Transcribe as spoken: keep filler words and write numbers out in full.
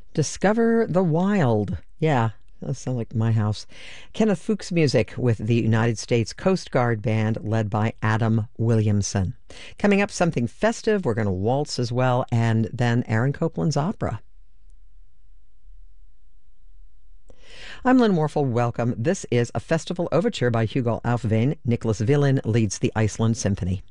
Discover the Wild. Yeah, that sounds like my house. Kenneth Fuchs music with the United States Coast Guard Band led by Adam Williamson. Coming up, something festive. We're going to waltz as well, and then Aaron Copland's opera. I'm Lynn Warfel. Welcome. This is a festival overture by Hugo Aufveen. Nicholas Villin leads the Iceland Symphony.